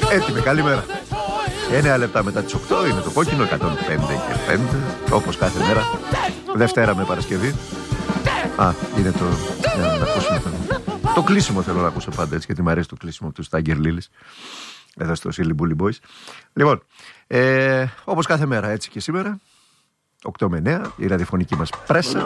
Έτοιμη, καλημέρα. 9 λεπτά μετά τις 8 είναι το κόκκινο, 105 και 5, όπως κάθε μέρα. Δευτέρα με Παρασκευή. Είναι το... να ακούσουμε το κλείσιμο θέλω να ακούσω πάντα έτσι, γιατί μου αρέσει το κλείσιμο του Στάγκερ Λίλης εδώ στο Silly Bully Boys. Λοιπόν, όπως κάθε μέρα έτσι και σήμερα 8 με 9 η ραδιοφωνική μας πρέσα.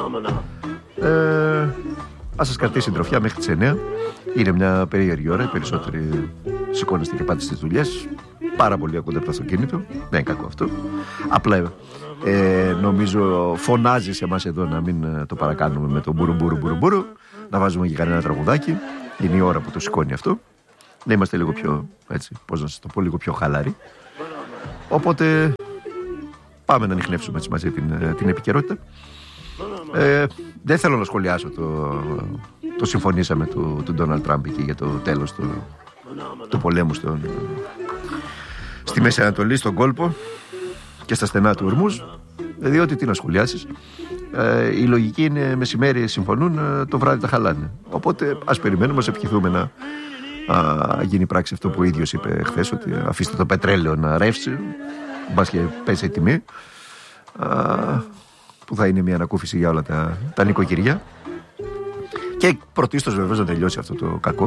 Ας σας κρατήσει συντροφιά μέχρι τις 9. Είναι μια περίεργη ώρα, οι περισσότεροι σηκώνεστε και πάτε στις δουλειές. Πάρα πολύ ακούτε από το αυτοκίνητο. Δεν είναι κακό αυτό. Απλά νομίζω φωνάζει σε εμάς εδώ να μην το παρακάνουμε με το μπουρου. Να βάζουμε και κανένα τραγουδάκι. Είναι η ώρα που το σηκώνει αυτό. Να είμαστε λίγο πιο, έτσι, πώς να σας το πω, λίγο πιο χαλαροί. Οπότε πάμε να ανιχνεύσουμε έτσι μαζί την επικαιρότητα. Δεν θέλω να σχολιάσω το συμφωνήσαμε του Ντόναλντ Τραμπ εκεί για το τέλος του πολέμου στη Μέση Ανατολή, στον κόλπο και στα στενά του Ορμούζ, διότι τι να σχολιάσεις, η λογική είναι μεσημέρι συμφωνούν, το βράδυ τα χαλάνε. Οπότε ας περιμένουμε, ας ευχηθούμε να γίνει πράξη αυτό που ο ίδιος είπε χθες, ότι αφήστε το πετρέλαιο να ρεύσει, μπας και πέσει η τιμή, που θα είναι μια ανακούφιση για όλα τα νοικοκυριά, και πρωτίστως βεβαίως να τελειώσει αυτό το κακό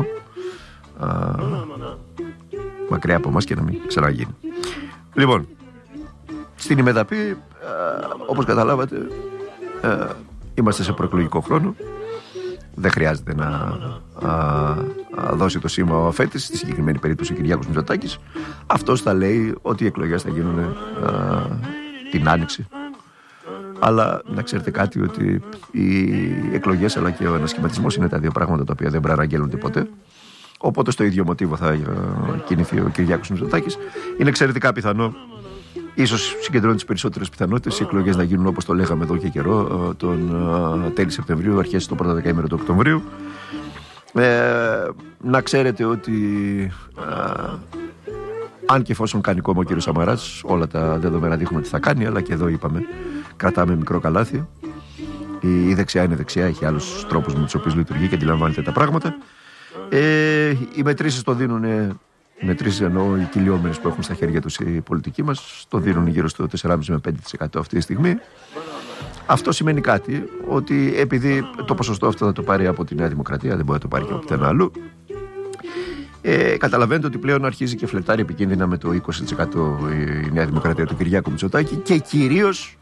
μακριά από εμάς και να μην ξαναγίνει. Λοιπόν, στην ημεδαπή, όπως καταλάβατε, είμαστε σε προεκλογικό χρόνο. Δεν χρειάζεται να δώσει το σήμα ο αφέτης, στη συγκεκριμένη περίπτωση ο Κυριάκος Μητσοτάκης. Αυτός θα λέει ότι οι εκλογές θα γίνουν την Άνοιξη. Αλλά να ξέρετε κάτι, ότι οι εκλογές αλλά και ο ανασχηματισμός είναι τα δύο πράγματα τα οποία δεν πρέπει να αγγέλονται ποτέ. Οπότε στο ίδιο μοτίβο θα κινηθεί ο Κυριάκος Μητσοτάκης. Είναι εξαιρετικά πιθανό, ίσως συγκεντρώνει τις περισσότερες πιθανότητες, οι εκλογές να γίνουν όπως το λέγαμε εδώ και καιρό, τον τέλη Σεπτεμβρίου, αρχές το πρώτο δεκαήμερο του Οκτωβρίου. Να ξέρετε ότι αν και εφόσον κάνει κόμμα ο κύριος Σαμαράς, όλα τα δεδομένα δείχνουν ότι θα κάνει, αλλά και εδώ είπαμε, κρατάμε μικρό καλάθι. Η δεξιά είναι δεξιά, έχει άλλους τρόπους με τους οποίους λειτουργεί και αντιλαμβάνεται τα πράγματα. Οι μετρήσεις το δίνουν, μετρήσεις εννοώ οι κυλιόμενες που έχουν στα χέρια τους οι πολιτικοί μας, το δίνουν γύρω στο 4,5 με 5% αυτή τη στιγμή. Αυτό σημαίνει κάτι, ότι επειδή το ποσοστό αυτό θα το πάρει από τη Νέα Δημοκρατία, δεν μπορεί να το πάρει και από πουθενά αλλού, καταλαβαίνετε ότι πλέον αρχίζει και φλερτάρει επικίνδυνα με το 20% η Νέα Δημοκρατία του Κυριάκου Μητσοτάκη, και κυρίως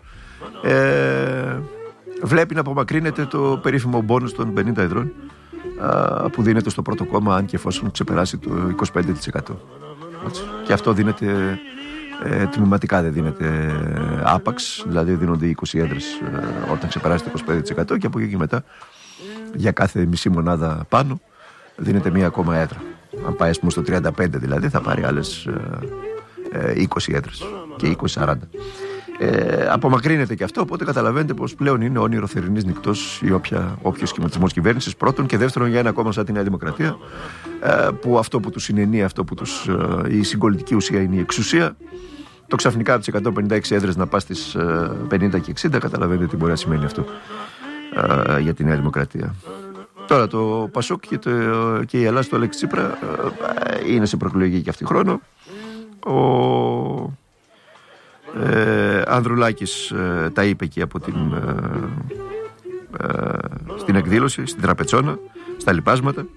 βλέπει να απομακρύνεται το περίφημο μπόνους των 50 εδρών που δίνεται στο πρώτο κόμμα, αν και εφόσον ξεπεράσει το 25%. Και αυτό δίνεται τμηματικά, δεν δίνεται άπαξ, δηλαδή δίνονται 20 έδρες όταν ξεπεράσει το 25%, και από εκεί και μετά για κάθε μισή μονάδα πάνω δίνεται μία ακόμα έδρα. Αν πάει στο 35 δηλαδή, θα πάρει άλλες 20 έδρες και 20-40. Απομακρύνεται και αυτό, οπότε καταλαβαίνετε πως πλέον είναι όνειρο θερινής νυχτός ή όποιος σχηματισμός κυβέρνησης, πρώτον, και δεύτερον για ένα κόμμα σαν τη Νέα Δημοκρατία, που αυτό που τους συνενεί, αυτό που η συγκολητική ουσία είναι η εξουσία, το ξαφνικά από τις 156 έδρες να πας στις 50 και 60, καταλαβαίνετε τι μπορεί να σημαίνει αυτό για τη Νέα Δημοκρατία. Τώρα το Πασόκ και η Ελλάδα του Αλέξη Τσίπρα είναι σε προεκλογική και αυτή χρόνο. Ο Ανδρουλάκης τα είπε και από στην εκδήλωση, στην Τραπετσόνα, στα λοιπάσματα.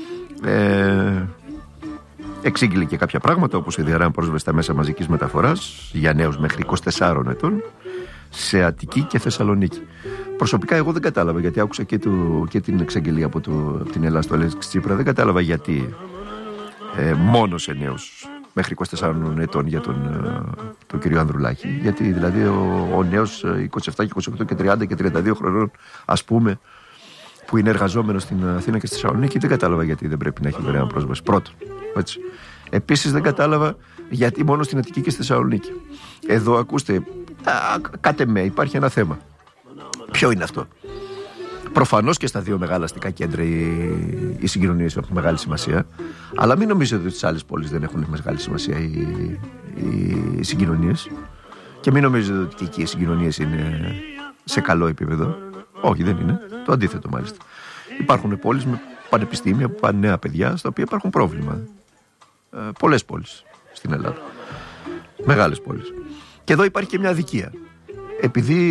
Εξήγηλε και κάποια πράγματα, όπως η διαρρέαν πρόσβαση στα μέσα μαζικής μεταφοράς για νέους μέχρι 24 ετών σε Αττική και Θεσσαλονίκη. Προσωπικά εγώ δεν κατάλαβα, γιατί άκουσα και την εξαγγελία από την Ελλάδα του Αλέξη Τσίπρα, δεν κατάλαβα γιατί μόνο σε νέους μέχρι 24 ετών για τον κύριο Ανδρουλάκη. Γιατί δηλαδή ο νέος 27 και 28 και 30 και 32 χρονών, ας πούμε, που είναι εργαζόμενος στην Αθήνα και στη Θεσσαλονίκη, δεν κατάλαβα γιατί δεν πρέπει να έχει δωρεάν πρόσβαση. Πρώτον, έτσι. Επίσης δεν κατάλαβα γιατί μόνο στην Αττική και στη Θεσσαλονίκη. Εδώ ακούστε, κάτε με, υπάρχει ένα θέμα. Ποιο είναι αυτό? Προφανώς και στα δύο μεγάλα αστικά κέντρα οι συγκοινωνίες έχουν μεγάλη σημασία, αλλά μην νομίζετε ότι στις άλλες πόλεις δεν έχουν μεγάλη σημασία οι συγκοινωνίες, και μην νομίζετε ότι και εκεί οι συγκοινωνίες είναι σε καλό επίπεδο. Όχι, δεν είναι. Το αντίθετο μάλιστα. Υπάρχουν πόλεις με πανεπιστήμια που πάνε νέα παιδιά, στα οποία υπάρχουν πρόβλημα. Πολλές πόλεις στην Ελλάδα. Μεγάλες πόλεις. Και εδώ υπάρχει και μια αδικία. Επειδή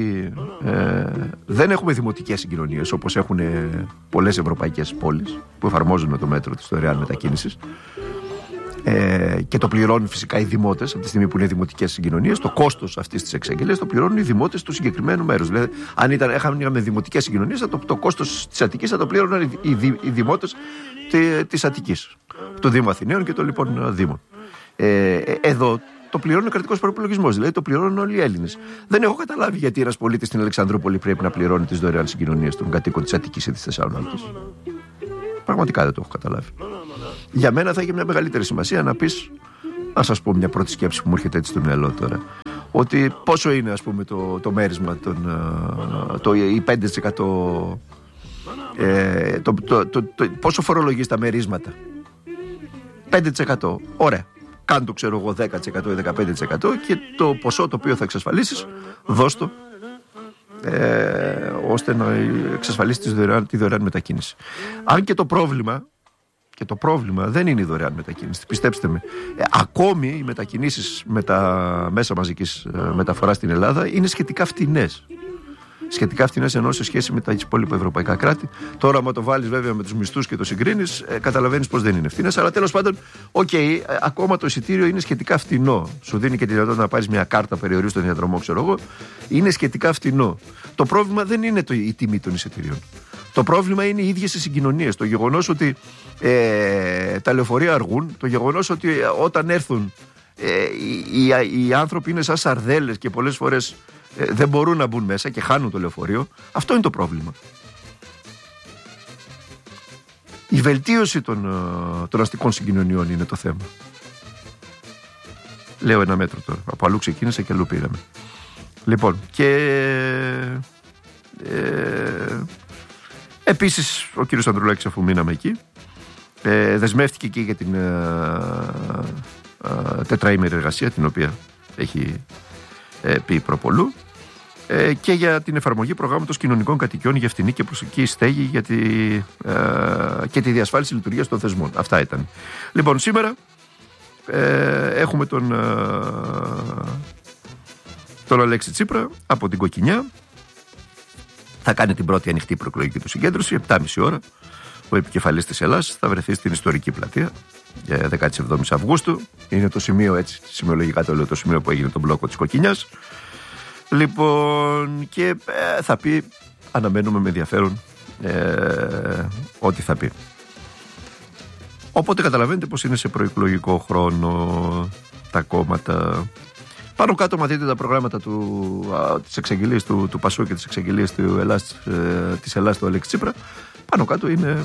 δεν έχουμε δημοτικές συγκοινωνίες όπως έχουν πολλές ευρωπαϊκές πόλεις που εφαρμόζουν το μέτρο της δωρεάν μετακίνησης, και το πληρώνουν φυσικά οι δημότες από τη στιγμή που είναι δημοτικές συγκοινωνίες, το κόστος αυτής της εξαγγελίας το πληρώνουν οι δημότες του συγκεκριμένου μέρους. Δηλαδή, αν είχαμε δημοτικές συγκοινωνίες, το κόστος της Αττικής θα το πλήρωναν οι δημότες της Αττικής, του Δήμου Αθηναίων και των λοιπόν Δήμων. Εδώ το πληρώνει ο κρατικός προϋπολογισμός, δηλαδή το πληρώνουν όλοι οι Έλληνες. Δεν έχω καταλάβει γιατί ένας πολίτης στην Αλεξανδρούπολη πρέπει να πληρώνει τις δωρεάν συγκοινωνίες των κατοίκων της Αττικής ή της Θεσσαλονίκης. Πραγματικά δεν το έχω καταλάβει. Για μένα θα είχε μια μεγαλύτερη σημασία να πεις, να σας πω μια πρώτη σκέψη που μου έρχεται έτσι στο μυαλό τώρα, ότι πόσο είναι ας πούμε το μέρισμα, η 5%, πόσο φορολογείς τα μερίσματα. 5%, ωραία. Κάν το ξέρω εγώ 10% ή 15% και το ποσό το οποίο θα εξασφαλίσεις, δώσ' το, ώστε να εξασφαλίσει τη δωρεάν μετακίνηση. Αν και το πρόβλημα δεν είναι η δωρεάν μετακίνηση, πιστέψτε με. Ακόμη οι μετακινήσεις με τα μέσα μαζικής μεταφοράς στην Ελλάδα είναι σχετικά φτηνές. Σχετικά φτηνές ενώ σε σχέση με τα υπόλοιπα ευρωπαϊκά κράτη. Τώρα, άμα το βάλεις βέβαια με τους μισθούς και το συγκρίνεις, καταλαβαίνεις πως δεν είναι φτηνές. Αλλά τέλος πάντων, ακόμα το εισιτήριο είναι σχετικά φτηνό. Σου δίνει και τη δυνατότητα να πάρεις μια κάρτα περιορίου στον διαδρομό, ξέρω εγώ. Είναι σχετικά φτηνό. Το πρόβλημα δεν είναι η τιμή των εισιτήριων. Το πρόβλημα είναι οι ίδιες οι συγκοινωνίες. Το γεγονός ότι τα λεωφορεία αργούν, το γεγονός ότι όταν έρθουν οι άνθρωποι είναι σαν σαρδέλες και πολλές φορές δεν μπορούν να μπουν μέσα και χάνουν το λεωφορείο. Αυτό είναι το πρόβλημα. Η βελτίωση των αστικών συγκοινωνιών είναι το θέμα. Λέω ένα μέτρο τώρα. Από αλλού ξεκίνησε και αλλού πήραμε. Λοιπόν, και επίσης ο κύριος Ανδρουλάκης, αφού μείναμε εκεί, δεσμεύτηκε και για την τετραήμερη εργασία, την οποία έχει πει προπολού, και για την εφαρμογή προγράμματος κοινωνικών κατοικιών για φθηνή και προσωπική στέγη και τη διασφάλιση λειτουργίας των θεσμών. Αυτά ήταν. Λοιπόν, σήμερα έχουμε τον Αλέξη Τσίπρα από την Κοκκινιά. Θα κάνει την πρώτη ανοιχτή προεκλογική του συγκέντρωση, 7.30 ώρα. Ο επικεφαλής της Ελλάς θα βρεθεί στην ιστορική πλατεία 17 Αυγούστου. Είναι το σημείο, έτσι, σημειολογικά το λέω, το σημείο που έγινε τον μπλόκο της Κοκκινιάς. Λοιπόν, και θα πει, αναμένουμε με ενδιαφέρον ό,τι θα πει. Οπότε καταλαβαίνετε πως είναι σε προεκλογικό χρόνο τα κόμματα. Πάνω κάτω, μα δείτε τα προγράμματα της εξαγγελίας του Πασό και της εξαγγελίας της Ελλάς του Αλέξη Τσίπρα, πάνω κάτω είναι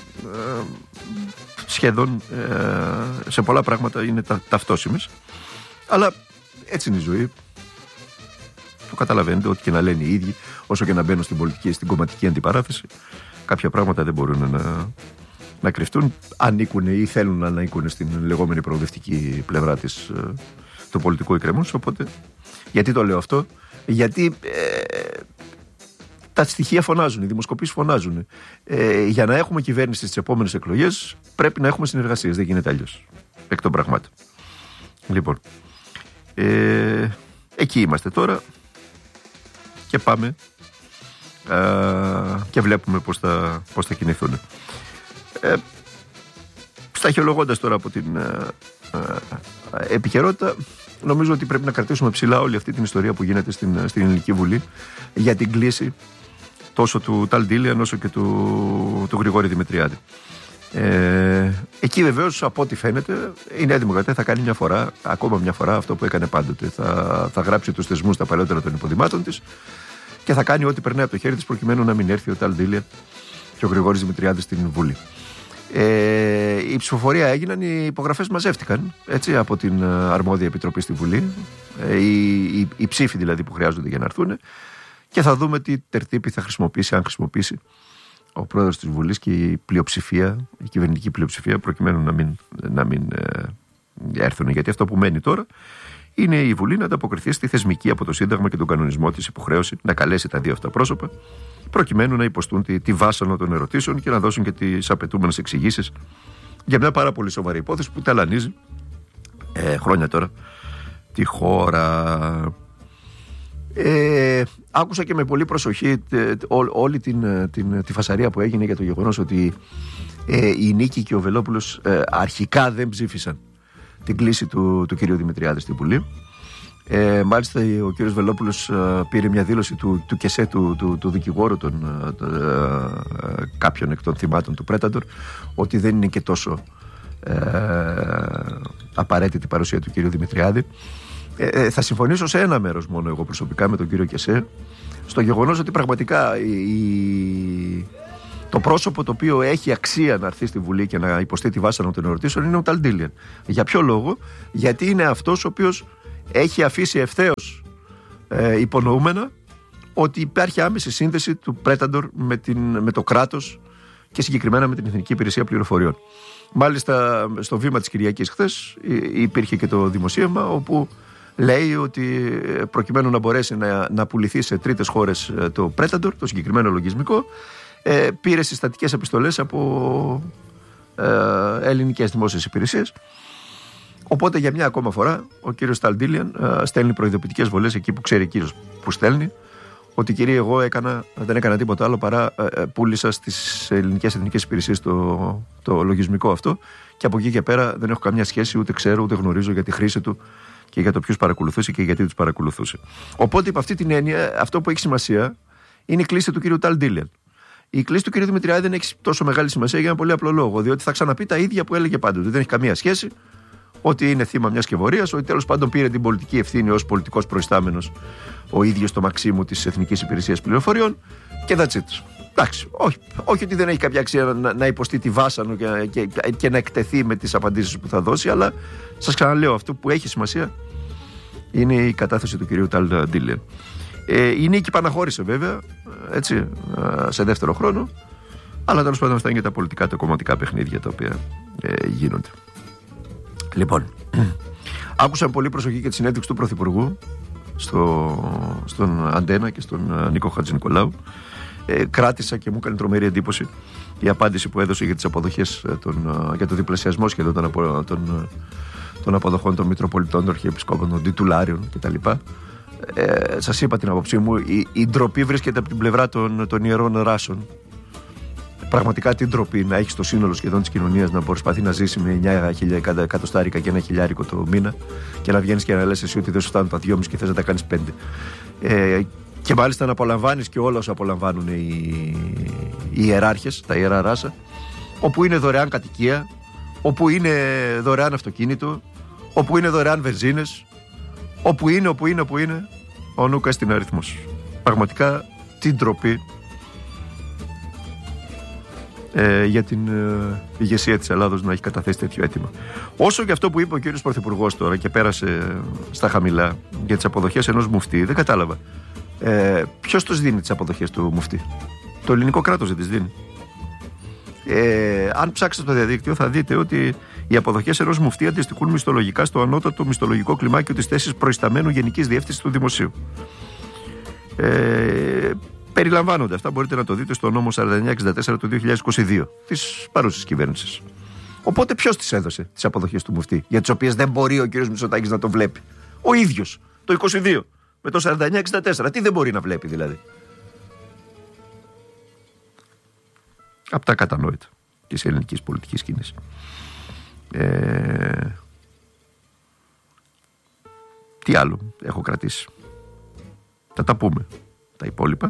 σχεδόν σε πολλά πράγματα είναι ταυτόσιμες. Αλλά έτσι είναι η ζωή. Το καταλαβαίνετε, ό,τι και να λένε οι ίδιοι, όσο και να μπαίνουν στην πολιτική, στην κομματική αντιπαράθεση, κάποια πράγματα δεν μπορούν να κρυφτούν. Ανήκουν ή θέλουν να ανήκουν στην λεγόμενη προοδευτική πλευρά του πολιτικού εκκρεμούς. Οπότε, γιατί το λέω αυτό? Γιατί τα στοιχεία φωνάζουν, οι δημοσκοπήσεις φωνάζουν. Για να έχουμε κυβέρνηση στις επόμενες εκλογές πρέπει να έχουμε συνεργασίες. Δεν γίνεται αλλιώς. Εκ των πραγμάτων. Λοιπόν, εκεί είμαστε τώρα και πάμε και βλέπουμε πώς θα κινηθούν. Σταχυολογώντας τώρα από την επικαιρότητα, νομίζω ότι πρέπει να κρατήσουμε ψηλά όλη αυτή την ιστορία που γίνεται στην Ελληνική Βουλή για την κλίση τόσο του Ταλντίλιαν όσο και του Γρηγόρη Δημητριάδη. Εκεί βεβαίως, από ό,τι φαίνεται, η Νέα Δημοκρατία θα κάνει ακόμα μια φορά αυτό που έκανε πάντοτε. Θα γράψει τους θεσμούς στα παλαιότερα των υποδημάτων της και θα κάνει ό,τι περνάει από το χέρι της προκειμένου να μην έρθει ο Ταλντίλιαν και ο Γρηγόρης Δημητριάδης στην Βουλή. Η ψηφοφορία έγιναν, οι υπογραφές μαζεύτηκαν, έτσι, από την αρμόδια επιτροπή στη Βουλή, οι ψήφοι δηλαδή που χρειάζονται για να έρθουν, και θα δούμε τι τερτύπη θα χρησιμοποιήσει, αν χρησιμοποιήσει ο πρόεδρος της Βουλής και η πλειοψηφία, η κυβερνητική πλειοψηφία, προκειμένου να μην έρθουν. Γιατί αυτό που μένει τώρα είναι η Βουλή να ανταποκριθεί στη θεσμική από το Σύνταγμα και τον κανονισμό της υποχρέωση να καλέσει τα δύο αυτά πρόσωπα, προκειμένου να υποστούν τη βάσανο των ερωτήσεων και να δώσουν και τις απαιτούμενες εξηγήσεις για μια πάρα πολύ σοβαρή υπόθεση που ταλανίζει χρόνια τώρα τη χώρα. Άκουσα και με πολύ προσοχή όλη τη φασαρία που έγινε για το γεγονός ότι η Νίκη και ο Βελόπουλος αρχικά δεν ψήφισαν την κλίση του κυρίου Δημητριάδη στη Βουλή. Μάλιστα ο κύριος Βελόπουλος πήρε μια δήλωση του ΚΕΣΕ, του δικηγόρου κάποιων εκ των θυμάτων του Πρέταντορ, ότι δεν είναι και τόσο απαραίτητη η παρουσία του κύριου Δημητριάδη. Θα συμφωνήσω σε ένα μέρος μόνο εγώ προσωπικά με τον κύριο ΚΕΣΕ, στο γεγονός ότι πραγματικά το πρόσωπο το οποίο έχει αξία να έρθει στη Βουλή και να υποστεί τη βάσανο των ερωτήσεων είναι ο Ταλντίλιαν. Για ποιο λόγο? Γιατί είναι αυτός ο οποίος έχει αφήσει ευθέως υπονοούμενα ότι υπάρχει άμεση σύνδεση του Πρέταντορ με το κράτος και συγκεκριμένα με την Εθνική Υπηρεσία Πληροφοριών. Μάλιστα στο βήμα της Κυριακής χθες υπήρχε και το δημοσίευμα όπου λέει ότι προκειμένου να μπορέσει να πουληθεί σε τρίτες χώρες το Πρέταντορ, το συγκεκριμένο λογισμικό, πήρε συστατικές επιστολές από ελληνικές δημόσιες υπηρεσίες. Οπότε για μια ακόμα φορά ο κύριος Ταλντίλιαν στέλνει προειδοποιητικές βολές εκεί που ξέρει εκείνος που στέλνει, ότι κύριε, εγώ δεν έκανα τίποτα άλλο παρά πούλησα στις ελληνικές εθνικές υπηρεσίες το λογισμικό αυτό και από εκεί και πέρα δεν έχω καμιά σχέση, ούτε ξέρω ούτε γνωρίζω για τη χρήση του και για το ποιους παρακολουθούσε και γιατί τους παρακολουθούσε. Οπότε υπ' αυτή την έννοια αυτό που έχει σημασία είναι η κλίση του κύριου Ταλντίλιαν. Η κλίση του κύριου Δημητριάδη δεν έχει τόσο μεγάλη σημασία για ένα πολύ απλό λόγο, διότι θα ξαναπεί τα ίδια που έλεγε πάντοτε. Δεν έχει καμία σχέση, ότι είναι θύμα μιας σκευωρίας, ότι τέλος πάντων πήρε την πολιτική ευθύνη ως πολιτικός προϊστάμενος ο ίδιος το Μαξίμου της Εθνικής Υπηρεσίας Πληροφοριών και that's it. Εντάξει, όχι ότι δεν έχει κάποια αξία να υποστεί τη βάσανο και να εκτεθεί με τις απαντήσεις που θα δώσει, αλλά σας ξαναλέω, αυτό που έχει σημασία είναι η κατάθεση του κυρίου Ταλντίλιαν. Η Νίκη παναχώρησε βέβαια, έτσι, σε δεύτερο χρόνο, αλλά τέλος πάντων αυτά είναι και τα πολιτικά, τα κομματικά παιχνίδια τα οποία γίνονται. Λοιπόν, άκουσα πολύ προσοχή και τη συνέντευξη του Πρωθυπουργού στον Αντένα και στον Νίκο Χατζηνικολάου. Κράτησα και μου έκανε τρομερή εντύπωση η απάντηση που έδωσε για τις αποδοχές, για το διπλασιασμό σχεδόν των αποδοχών των Μητροπολιτών, των Αρχιεπισκόπων, των Τιτουλάριων κτλ. Σας είπα την άποψή μου, η ντροπή βρίσκεται από την πλευρά των ιερών ράσων. Πραγματικά την ντροπή να έχει το σύνολο σχεδόν της κοινωνίας να προσπαθεί να ζήσει με 9.000 εκατοστάρικα και 1.000 το μήνα και να βγαίνεις και να λες εσύ ότι δεν σου φτάνουν τα 2,5 και θες να τα κάνεις 5. Και μάλιστα να απολαμβάνεις και όλα όσα απολαμβάνουν οι ιεράρχες, τα ιερά ράσα, όπου είναι δωρεάν κατοικία, όπου είναι δωρεάν αυτοκίνητο, όπου είναι δωρεάν βενζίνες, όπου είναι, ο νουκα στην αριθμός. Πραγματικά την ντροπή για την ηγεσία της Ελλάδος να έχει καταθέσει τέτοιο αίτημα. Όσο και αυτό που είπε ο κύριος Πρωθυπουργός τώρα και πέρασε στα χαμηλά για τις αποδοχές ενός μουφτή, δεν κατάλαβα. Ποιος τους δίνει τις αποδοχές του μουφτή? Το ελληνικό κράτος δεν τις δίνει. Αν ψάξετε στο διαδίκτυο θα δείτε ότι οι αποδοχές ενός μουφτή αντιστοιχούν μισθολογικά στο ανώτατο μισθολογικό κλιμάκιο της θέσης προϊσταμένου Γενικής Διεύθυνσης του Δημοσίου. Περιλαμβάνονται αυτά, μπορείτε να το δείτε στο νόμο 4964 του 2022 της παρούσης κυβέρνησης. Οπότε ποιος τις έδωσε τις αποδοχές του μουφτή, για τις οποίες δεν μπορεί ο κύριος Μητσοτάκης να το βλέπει? Ο ίδιος, το 22, με το 4964. Τι δεν μπορεί να βλέπει δηλαδή? Από τα κατανόητα της ελληνικής πολιτικής σκηνής. Τι άλλο έχω κρατήσει? Θα τα πούμε τα υπόλοιπα.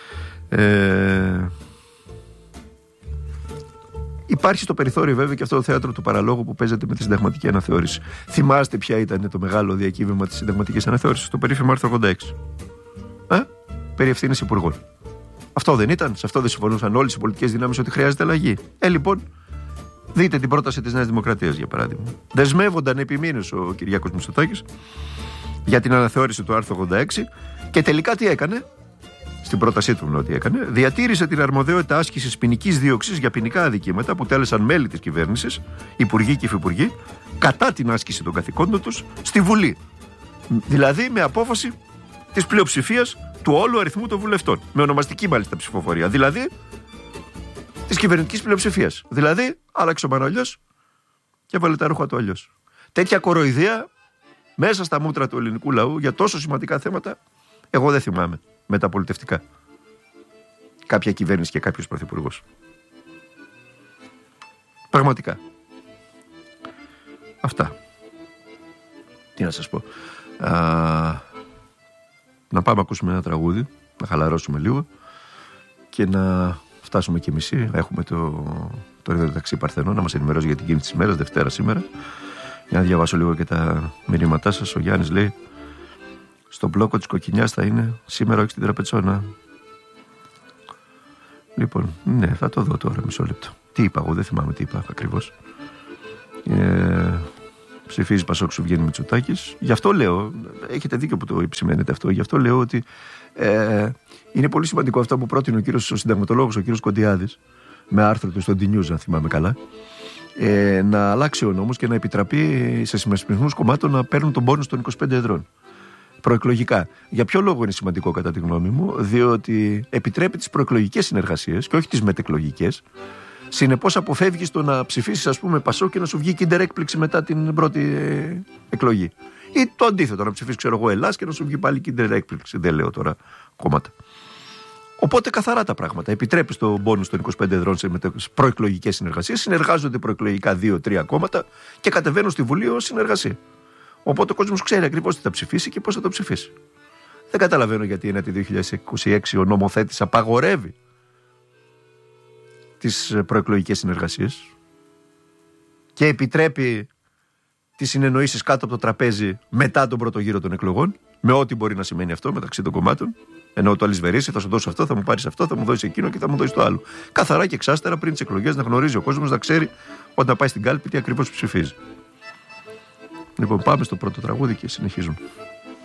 Υπάρχει στο περιθώριο βέβαια και αυτό το θέατρο του παραλόγου που παίζεται με τη συνταγματική αναθεώρηση. Θυμάστε ποια ήταν το μεγάλο διακύβευμα της συνταγματικής αναθεώρησης? Το περίφημο άρθρο 86. Περί ευθύνης υπουργών. Αυτό δεν ήταν? Σε αυτό δεν συμφωνούσαν όλες οι πολιτικές δυνάμεις ότι χρειάζεται αλλαγή? Λοιπόν, δείτε την πρόταση της Νέας Δημοκρατίας για παράδειγμα. Δεσμεύονταν επί μήνες ο Κυριάκος Μητσοτάκης για την αναθεώρηση του άρθρου 86 και τελικά τι έκανε? Στην πρότασή του ότι έκανε, διατήρησε την αρμοδιότητα άσκησης ποινικής δίωξης για ποινικά αδικήματα που τέλεσαν μέλη της κυβέρνησης, υπουργοί και υφυπουργοί, κατά την άσκηση των καθηκόντων τους στη Βουλή. Δηλαδή με απόφαση της πλειοψηφίας του όλου αριθμού των βουλευτών. Με ονομαστική μάλιστα ψηφοφορία. Δηλαδή της κυβερνητικής πλειοψηφίας. Δηλαδή άλλαξε ο Μανολιός και έβαλε τα ρούχα του αλλιώς. τέτοια κοροϊδία μέσα στα μούτρα του ελληνικού λαού για τόσο σημαντικά θέματα, εγώ δεν θυμάμαι μεταπολιτευτικά. Κάποια κυβέρνηση και κάποιος πρωθυπουργός. Πραγματικά. Αυτά. Τι να σας πω. Να πάμε να ακούσουμε ένα τραγούδι, να χαλαρώσουμε λίγο και να φτάσουμε και μισή. Έχουμε το Ιδρυταξί Παρθενών να μας ενημερώσει για την κίνηση της ημέρας, Δευτέρα σήμερα. Για να διαβάσω λίγο και τα μηνύματά σας. Ο Γιάννης λέει: στον μπλόκο της Κοκκινιάς θα είναι σήμερα, όχι στην Τραπετσόνα. Λοιπόν, ναι, θα το δω τώρα, μισό λεπτό. Τι είπα εγώ, δεν θυμάμαι τι είπα ακριβώς. Ψηφίζει Πασόκ, σου βγαίνει Μητσοτάκης. Γι' αυτό λέω, έχετε δίκιο που το επισημαίνετε αυτό, γι' αυτό λέω ότι είναι πολύ σημαντικό αυτό που πρότεινε ο συνταγματολόγος, ο κύριος Κοντιάδης, με άρθρο του στο D-News, αν θυμάμαι καλά, να αλλάξει ο νόμος και να επιτραπεί σε συμμεσπισμούς κομμάτων να παίρνουν τον πόνους των 25 εδρών. Προεκλογικά. Για ποιο λόγο είναι σημαντικό κατά τη γνώμη μου? Διότι επιτρέπει τις προεκλογικές συνεργασίες και όχι τις μετεκλογικές. Συνεπώς αποφεύγεις το να ψηφίσεις, ας πούμε, Πασόκ και να σου βγει Kinder έκπληξη μετά την πρώτη εκλογή. Ή το αντίθετο, να ψηφίσεις, ξέρω εγώ, Ελλάς και να σου βγει πάλι Kinder έκπληξη. Δεν λέω τώρα κόμματα. Οπότε καθαρά τα πράγματα. Επιτρέπεις το μπόνους των 25 εδρών σε προεκλογικές συνεργασίες. Συνεργάζονται προεκλογικά 2-3 κόμματα και κατεβαίνουν στη Βουλή ως συνεργασία. Οπότε ο κόσμος ξέρει ακριβώς τι θα ψηφίσει και πώς θα το ψηφίσει. Δεν καταλαβαίνω γιατί έναντι 2026 ο νομοθέτης απαγορεύει τις προεκλογικές συνεργασίες και επιτρέπει τις συνεννοήσεις κάτω από το τραπέζι μετά τον πρώτο γύρο των εκλογών, με ό,τι μπορεί να σημαίνει αυτό μεταξύ των κομμάτων. Ενώ το αλυσβερίσει, θα σου δώσω αυτό, θα μου πάρεις αυτό, θα μου δώσεις εκείνο και θα μου δώσεις το άλλο. Καθαρά και εξάστερα πριν τις εκλογές να γνωρίζει ο κόσμος, να ξέρει όταν πάει στην κάλπη τι ακριβώς ψηφίζει. Λοιπόν, πάμε στο πρώτο τραγούδι και συνεχίζουμε.